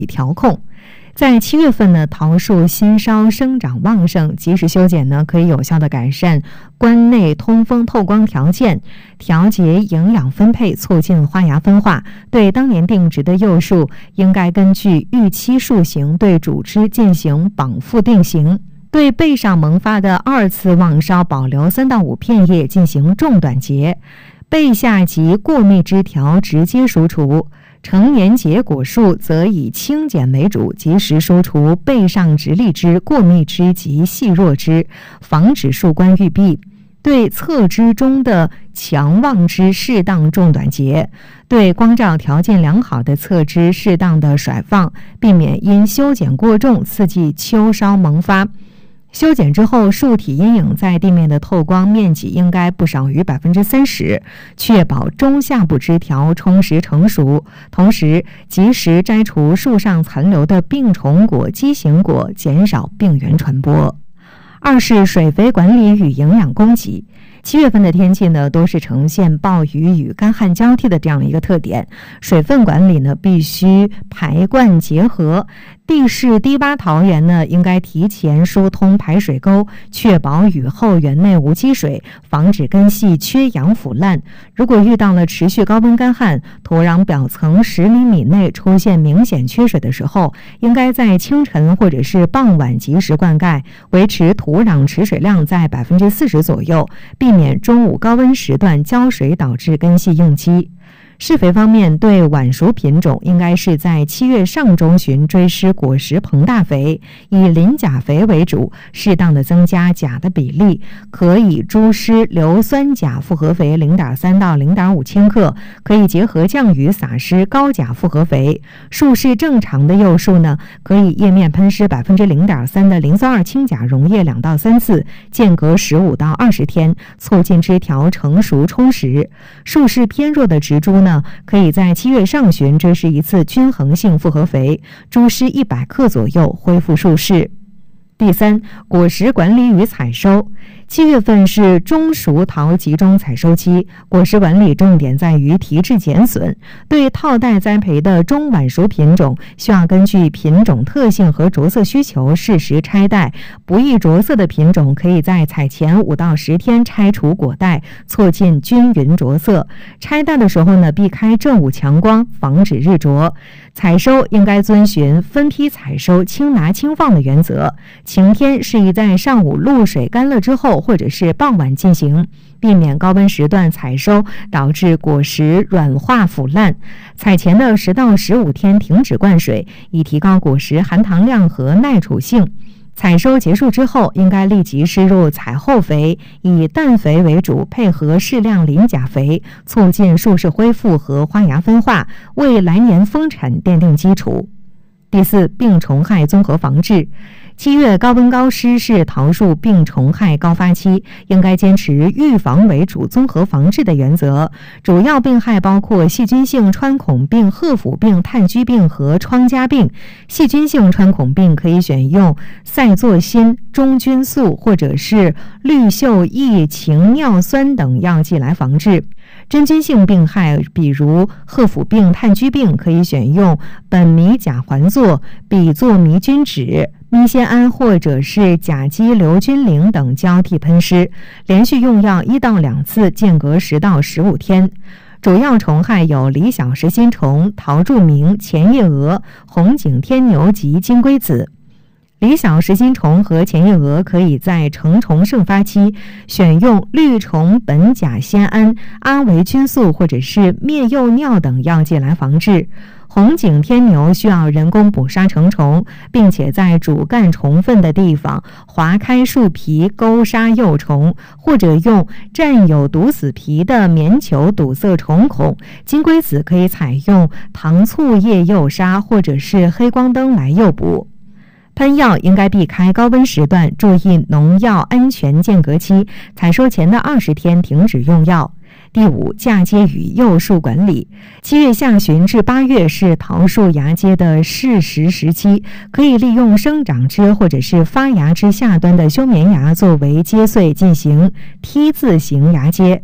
调控。在7月份呢，桃树新梢生长旺盛，及时修剪呢，可以有效的改善冠内通风透光条件，调节营养分配，促进花芽分化。对当年定植的幼树，应该根据预期树型对主枝进行绑附定型。对背上萌发的2次旺梢保留3到5片叶进行重短截，背下及过密枝条直接疏除。成年结果树则以轻剪为主，及时疏除背上直立枝、过密枝及细弱枝，防止树冠郁闭。对侧枝中的强旺枝适当重短截，对光照条件良好的侧枝适当的甩放，避免因修剪过重刺激秋梢萌发。修剪之后，树体阴影在地面的透光面积应该不少于 30%， 确保中下部枝条充实成熟。同时，及时摘除树上残留的病虫果、畸形果，减少病原传播。2是水肥管理与营养供给。7月份的天气呢，都是呈现暴雨与干旱交替的这样一个特点，水分管理呢必须排灌结合。地势低洼桃园呢，应该提前疏通排水沟，确保雨后园内无积水，防止根系缺氧腐烂。如果遇到了持续高温干旱，土壤表层10厘米内出现明显缺水的时候，应该在清晨或者是傍晚及时灌溉，维持土壤持水量在 40% 左右，避免中午高温时段浇水导致根系应激。施肥方面，对晚熟品种应该是在7月上中旬追施果实膨大肥，以磷钾肥为主，适当的增加钾的比例，可以猪施硫酸钾复合肥 0.3 到 0.5 千克，可以结合降雨撒施高钾复合肥。树势正常的幼树呢，可以叶面喷施 0.3% 的磷酸二氢钾溶液2到3次，间隔15到20天，促进枝条成熟充实。树势偏弱的植株呢，可以在7月上旬追施一次均衡性复合肥，猪施100克左右，恢复树势。第3，果实管理与采收。7月份是中熟桃集中采收期，果实管理重点在于提质减损。对套袋栽培的中晚熟品种，需要根据品种特性和着色需求适时拆袋。不易着色的品种，可以在采前5到10天拆除果袋，促进均匀着色。拆袋的时候呢，避开正午强光，防止日着。采收应该遵循分批采收、轻拿轻放的原则。晴天适宜在上午露水干了之后，或者是傍晚进行，避免高温时段采收导致果实软化腐烂。采前的10到15天停止灌水，以提高果实含糖量和耐储性。采收结束之后，应该立即施入采后肥，以氮肥为主，配合适量磷钾肥，促进树势恢复和花芽分化，为来年丰产奠定基础。第4，病虫害综合防治。7月高温高湿是桃树病虫害高发期，应该坚持预防为主、综合防治的原则。主要病害包括细菌性穿孔病、褐腐病、炭疽病和疮痂病。细菌性穿孔病可以选用赛唑辛、中菌素或者是氯溴异氰尿酸等药剂来防治。真菌性病害，比如褐腐病、炭疽病，可以选用苯米甲环唑、吡唑迷菌酯、咪酰胺或者是甲基硫菌灵等交替喷施，连续用药1到2次，间隔10到15天。主要虫害有李小石心虫、桃柱鸣、前叶蛾、红颈天牛及金龟子。李小石心虫和前叶蛾可以在成虫盛发期选用绿虫苯甲酰胺、阿维菌素或者是灭幼尿等药剂来防治。红颈天牛需要人工捕杀成虫，并且在主干虫粪的地方划开树皮勾杀幼虫，或者用占有毒死皮的棉球堵塞虫孔。金龟子可以采用糖醋叶诱杀或者是黑光灯来诱捕。喷药应该避开高温时段，注意农药安全间隔期，采收前的20天停止用药。第5，嫁接与幼树管理。7月下旬至8月是桃树芽接的适时时期，可以利用生长枝或者是发芽枝下端的休眠芽作为接穗，进行 T 字形芽接。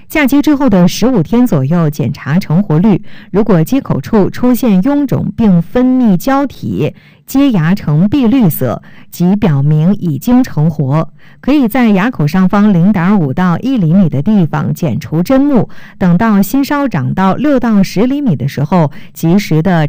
嫁接之后的15天左右检查成活率，如果接口处出现臃肿并分泌胶体，接牙呈碧绿色，即表明已经成活。可以在牙口上方0.5到1厘米的地方剪除针木，等到新梢长到6到10厘米的时候，及时的